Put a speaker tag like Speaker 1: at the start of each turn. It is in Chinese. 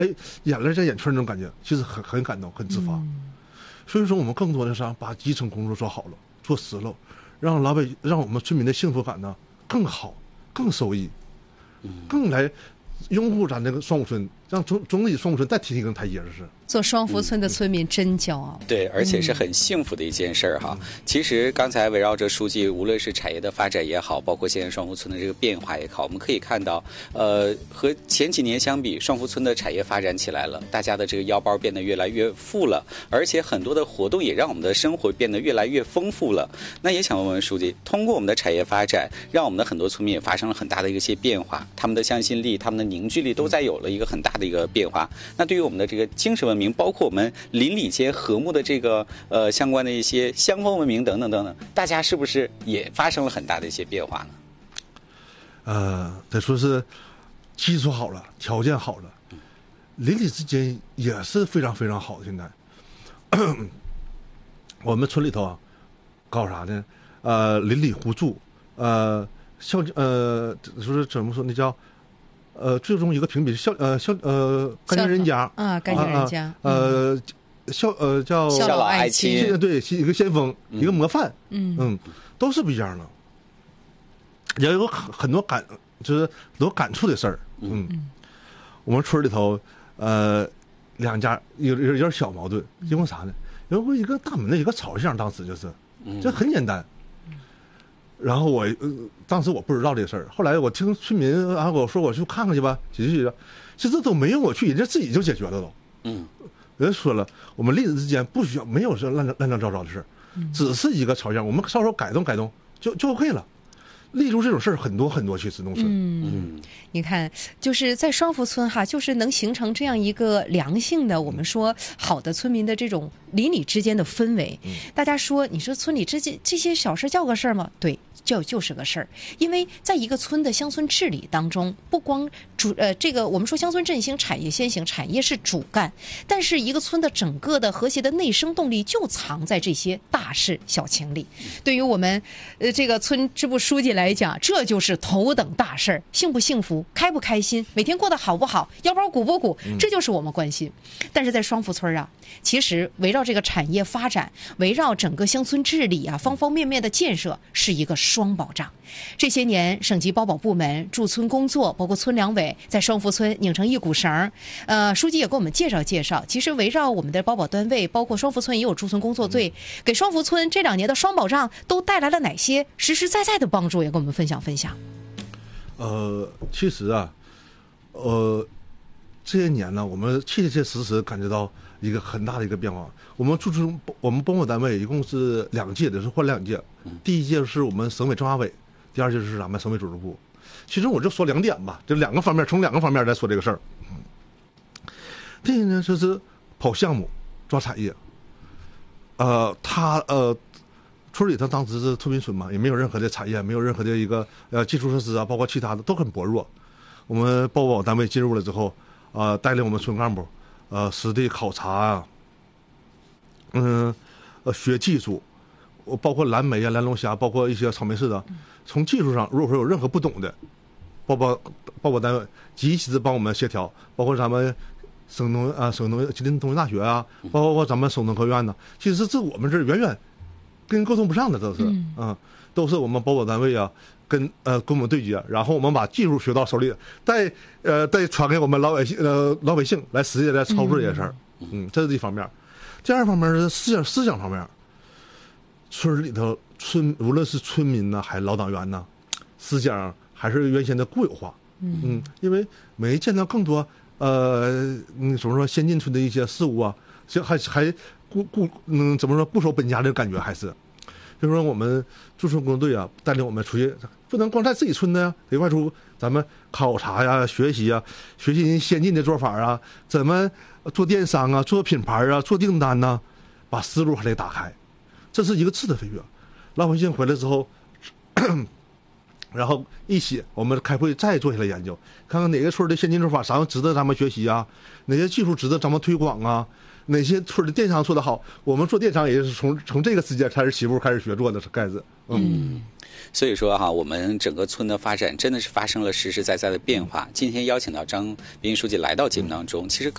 Speaker 1: 眼泪在眼圈那种感觉，其实很感动，很自发。所以说，我们更多的是把基层工作做好了，做实了，让我们村民的幸福感呢更好、更受益，更来拥护咱这个双福村，让总体双福村再提一根台阶，这是。
Speaker 2: 做双福村的村民真骄傲。
Speaker 3: 对，而且是很幸福的一件事儿哈。其实刚才围绕着书记，无论是产业的发展也好，包括现在双福村的这个变化也好，我们可以看到，和前几年相比，双福村的产业发展起来了，大家的这个腰包变得越来越富了，而且很多的活动也让我们的生活变得越来越丰富了。那也想问问书记，通过我们的产业发展，让我们的很多村民也发生了很大的一些变化，他们的向心力、他们的凝聚力都在有了一个很大的一个变化。那对于我们的这个精神文明，包括我们邻里间和睦的这个相关的一些乡风文明等等等等，大家是不是也发生了很大的一些变化
Speaker 1: 呢？得说是基础好了，条件好了，邻里之间也是非常非常好的。现在我们村里头搞啥呢？邻里互助，说怎么说那叫最终一个评比干净人家
Speaker 2: 啊，干净人家，
Speaker 1: 叫
Speaker 2: 孝老爱亲，
Speaker 1: 对，一个先锋，一个模范，都是不一样的，也有很多就是很多感触的事儿，我们村里头两家有点小矛盾，因为啥呢？因为一个大门的一个朝向，当时就是这很简单。然后当时我不知道这事儿，后来我听村民跟我说，我去看看去吧，解决解决。其实都没用我去，人家自己就解决了都。人家说了，我们邻里之间不需要没有这乱糟糟的事儿，只是一个朝向，我们稍稍改动就 OK 了。例如这种事儿很多很多，其实农村。
Speaker 2: 你看，就是在双福村哈，就是能形成这样一个良性的，我们说好的村民的这种邻里之间的氛围。大家说，你说村里这些小事叫个事儿吗？对。就是个事儿，因为在一个村的乡村治理当中，不光这个我们说乡村振兴，产业先行，产业是主干，但是一个村的整个的和谐的内生动力就藏在这些大事小情里。对于我们这个村支部书记来讲，这就是头等大事儿，幸不幸福，开不开心，每天过得好不好，腰包鼓不鼓，这就是我们关心。但是在双福村其实围绕这个产业发展，围绕整个乡村治理方方面面的建设，是一个双保障。这些年，省级保保部门驻村工作，包括村两委在双福村拧成一股绳。书记也给我们介绍介绍，其实围绕我们的保保单位，包括双福村也有驻村工作队，给双福村这2年的双保障都带来了哪些实实在在的帮助，也跟我们分享分享。
Speaker 1: 其实这些年呢，我们切切实实感觉到一个很大的一个变化。我们保保单位一共是2届的，是换2届。第一届是我们省委政法委，第2届是咱们省委组织部。其中我就说2点吧，这2个方面，从2个方面来说这个事儿。第一呢，就是跑项目、抓产业。村里头当时是村民村嘛，也没有任何的产业，没有任何的一个基础设施包括其他的都很薄弱。我们保单位进入了之后，带领我们村干部，实地考察学技术，包括蓝莓蓝龙虾，包括一些草莓柿的，从技术上如果说有任何不懂的，保单位积极的帮我们协调，包括咱们吉林农业大学包括咱们省农科院其实这我们这远远跟沟通不上的，都是都是我们保单位跟我们对接，然后我们把技术学到手里，再传给我们老百姓来实际来操作这些事儿。这是一方面。第2方面是思想方面，村里头无论是村民还是老党员思想还是原先的固有化。因为没见到更多怎么说先进村的一些事物还怎么说固守本家的感觉，还是比如说我们驻村工作队带领我们出去，不能光在自己村的得外出，咱们考察学习学习人先进的做法怎么做电商做品牌做订单把思路还得打开，这是一个质的飞跃。老百姓回来之后然后一起我们开会再做下来研究，看看哪个村的先进做法啥值得咱们学习哪些技术值得咱们推广哪些村的电商做得好，我们做电商也是从这个时间开始起步开始学做的开始。
Speaker 3: 所以说我们整个村的发展真的是发生了实实在在的变化。今天邀请到张彬书记来到节目当中，其实